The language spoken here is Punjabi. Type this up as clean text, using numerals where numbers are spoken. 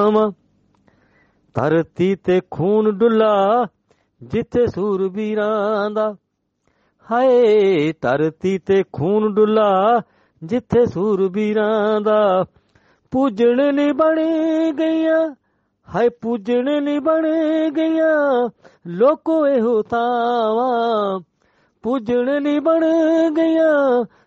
ਥਾਵਾਂ। ਧਰਤੀ ਤੇ ਖੂਨ ਡੁੱਲਾ ਜਿੱਥੇ ਸੂਰਬੀਰਾਂ ਦਾ, ਹਾਏ ਧਰਤੀ ਤੇ ਖੂਨ ਡੁੱਲਾ ਜਿੱਥੇ ਸੂਰਬੀਰਾਂ ਦਾ। ਪੂਜਣ ਨੀ ਬਣ ਗਈਆਂ, ਹਾਏ ਪੂਜਣ ਨੀ ਬਣ ਗਈਆਂ ਲੋਕੋ ਇਹੋ ਥਾਵਾਂ। ਪੂਜਣ ਨੀ ਬਣ ਗਈਆਂ